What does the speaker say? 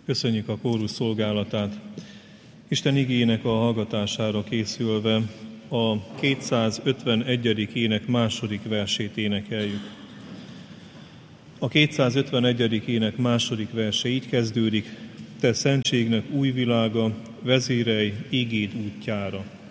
Köszönjük a kórus szolgálatát. Isten igének a hallgatására készülve a 251. ének második versét énekeljük. A 251. ének második verse így kezdődik: Te szentségnek új világa, vezérelj igéd útjára.